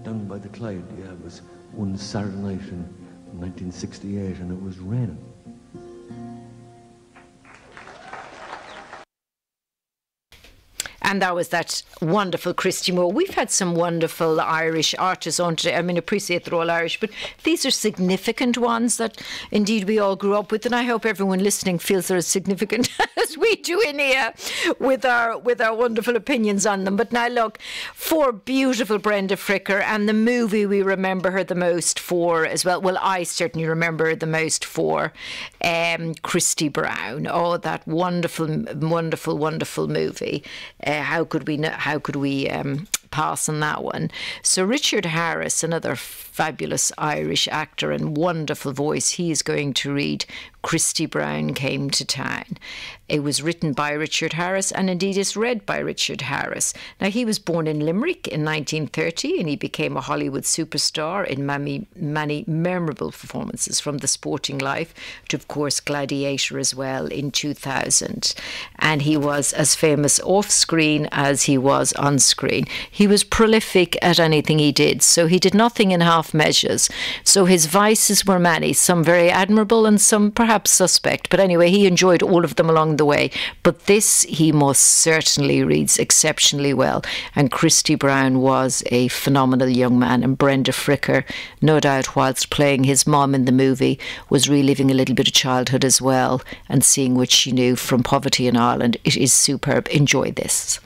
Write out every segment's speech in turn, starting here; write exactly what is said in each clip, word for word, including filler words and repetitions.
down by the Clyde. Yeah, it was one Saturday night in nineteen sixty-eight, and it was raining. And that was that wonderful Christy Moore. We've had some wonderful Irish artists on today. I mean, appreciate they're all Irish, but these are significant ones that indeed we all grew up with. And I hope everyone listening feels they're as significant as we do in here with our with our wonderful opinions on them. But now look, for beautiful Brenda Fricker, and the movie we remember her the most for as well. Well, I certainly remember her the most for um, Christy Brown. Oh, that wonderful, wonderful, wonderful movie. Uh, how could we how could we um, pass on that one? So Richard Harris, another fabulous Irish actor and wonderful voice, he is going to read Christy Brown Came to Town. It was written by Richard Harris, and indeed is read by Richard Harris. Now, he was born in Limerick in nineteen thirty, and he became a Hollywood superstar in many, many memorable performances, from The Sporting Life to, of course, Gladiator as well in two thousand. And he was as famous off-screen as he was on-screen. He was prolific at anything he did, so he did nothing in half measures. So his vices were many, some very admirable and some perhaps suspect. But anyway, he enjoyed all of them along the way. But this he most certainly reads exceptionally well. And Christy Brown was a phenomenal young man. And Brenda Fricker, no doubt, whilst playing his mum in the movie, was reliving a little bit of childhood as well and seeing what she knew from poverty in Ireland. It is superb. Enjoy this.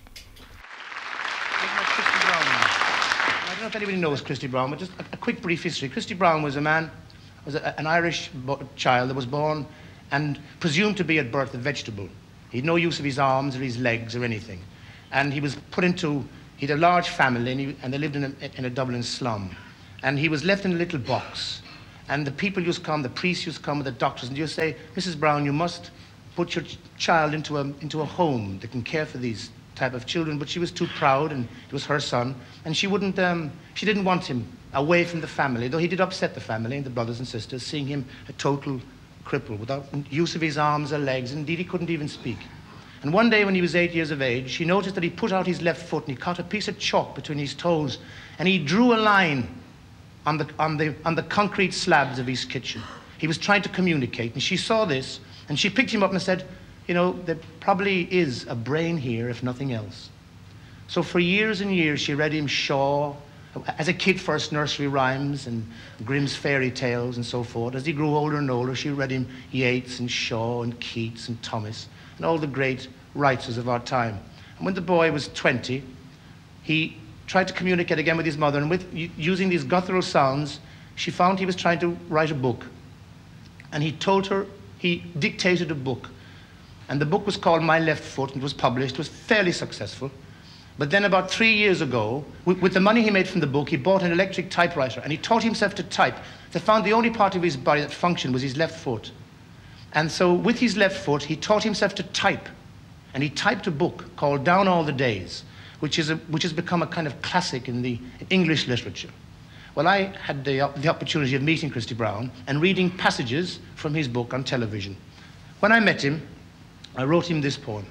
I don't know if anybody knows Christy Brown, but just a, a quick brief history. Christy Brown was a man, was a, an Irish bo- child that was born and presumed to be at birth a vegetable. He had no use of his arms or his legs or anything. And he was put into, he had a large family, and, he, and they lived in a, in a Dublin slum. And he was left in a little box. And the people used to come, the priests used to come with the doctors, and you'd say, Missus Brown, you must put your ch- child into a, into a home that can care for these type of children. But she was too proud, and it was her son, and she wouldn't, um, she didn't want him away from the family, though he did upset the family and the brothers and sisters, seeing him a total cripple without use of his arms or legs. Indeed, he couldn't even speak. And one day when he was eight years of age, she noticed that he put out his left foot and he caught a piece of chalk between his toes, and he drew a line on the, on the, on the concrete slabs of his kitchen. He was trying to communicate, and she saw this, and she picked him up and said, you know, there probably is a brain here, if nothing else. So for years and years, she read him Shaw, as a kid first, nursery rhymes and Grimm's fairy tales and so forth. As he grew older and older, she read him Yeats and Shaw and Keats and Thomas and all the great writers of our time. And when the boy was twenty, he tried to communicate again with his mother, and with using these guttural sounds, she found he was trying to write a book. And he told her, he dictated a book. And the book was called My Left Foot, and it was published. It was fairly successful. But then about three years ago, with, with the money he made from the book, he bought an electric typewriter, and he taught himself to type. They found the only part of his body that functioned was his left foot. And so with his left foot, he taught himself to type. And he typed a book called Down All the Days, which, is a, which has become a kind of classic in the English literature. Well, I had the, the opportunity of meeting Christy Brown and reading passages from his book on television. When I met him, I wrote him this poem.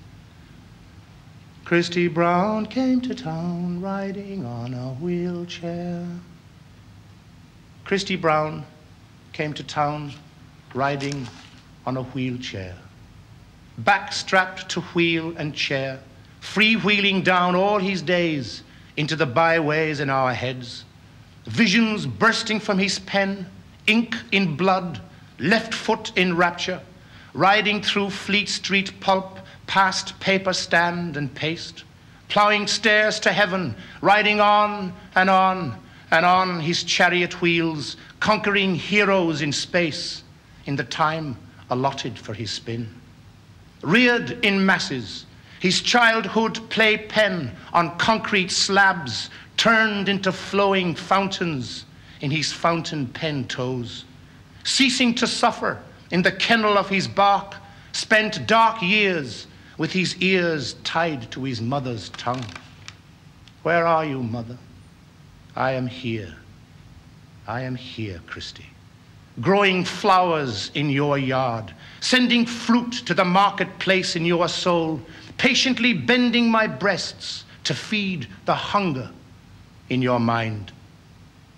Christy Brown came to town riding on a wheelchair. Christy Brown came to town riding on a wheelchair. Back strapped to wheel and chair, freewheeling down all his days into the byways in our heads. Visions bursting from his pen, ink in blood, left foot in rapture, riding through Fleet Street pulp, past paper stand and paste, ploughing stairs to heaven, riding on and on and on his chariot wheels, conquering heroes in space in the time allotted for his spin. Reared in masses, his childhood playpen on concrete slabs turned into flowing fountains in his fountain pen toes. Ceasing to suffer in the kennel of his bark, spent dark years with his ears tied to his mother's tongue. Where are you, mother? I am here. I am here, Christy. Growing flowers in your yard, sending fruit to the marketplace in your soul, patiently bending my breasts to feed the hunger in your mind.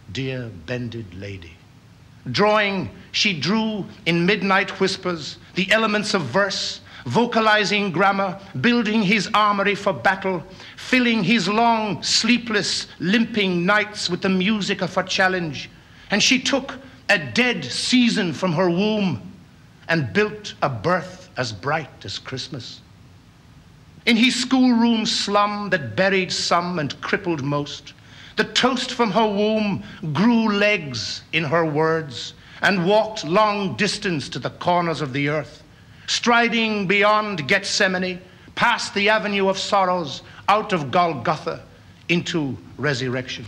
dear bended lady. Drawing, she drew in midnight whispers the elements of verse, vocalizing grammar, building his armory for battle, filling his long, sleepless, limping nights with the music of her challenge. And she took a dead season from her womb and built a birth as bright as Christmas. In his schoolroom slum that buried some and crippled most, the toast from her womb grew legs in her words and walked long distance to the corners of the earth, striding beyond Gethsemane, past the avenue of sorrows, out of Golgotha into resurrection.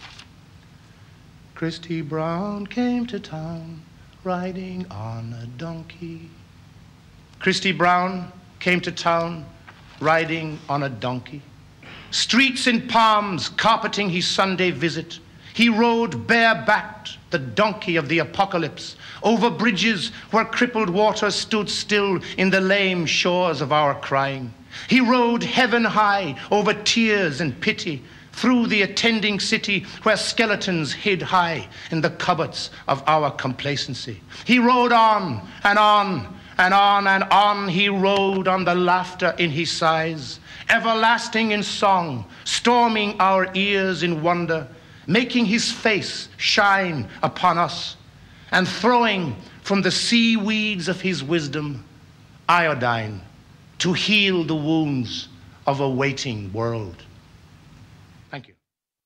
Christy Brown came to town riding on a donkey. Christy Brown came to town riding on a donkey. Streets in palms carpeting his Sunday visit. He rode bare-backed, the donkey of the apocalypse, over bridges where crippled waters stood still in the lame shores of our crying. He rode heaven high over tears and pity, through the attending city where skeletons hid high in the cupboards of our complacency. He rode on and on and on and on he rode on the laughter in his sighs, everlasting in song, storming our ears in wonder, making his face shine upon us, and throwing from the seaweeds of his wisdom iodine to heal the wounds of a waiting world. Thank you.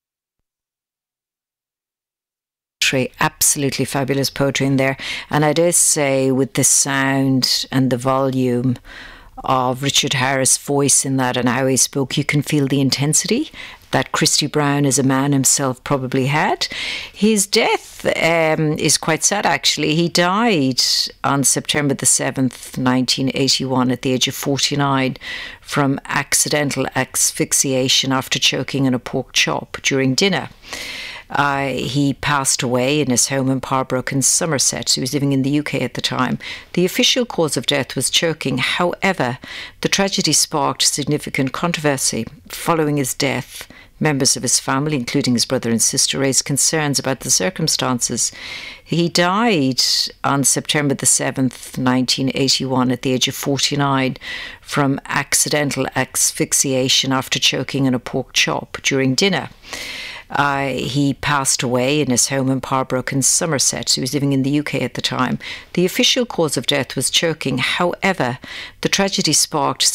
Absolutely fabulous poetry in there. And I dare say with the sound and the volume of Richard Harris' voice in that and how he spoke, you can feel the intensity that Christy Brown as a man himself probably had. His death um, is quite sad, actually. He died on September the seventh, nineteen eighty-one at the age of forty-nine from accidental asphyxiation after choking on a pork chop during dinner. Uh, he passed away in his home in Parbrook in Somerset. He was living in the U K at the time. The official cause of death was choking. However, the tragedy sparked significant controversy. Following his death, members of his family, including his brother and sister, raised concerns about the circumstances. He died on September the seventh, nineteen eighty-one at the age of forty-nine from accidental asphyxiation after choking on a pork chop during dinner. Uh, he passed away in his home in Parbrook in Somerset. He was living in the U K at the time. The official cause of death was choking. However, the tragedy sparked